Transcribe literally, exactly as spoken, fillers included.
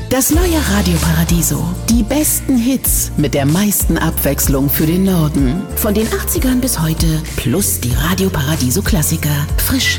Das neue Radio Paradiso. Die besten Hits mit der meisten Abwechslung für den Norden. Von den achtzigern bis heute plus die Radio Paradiso Klassiker. Frisch,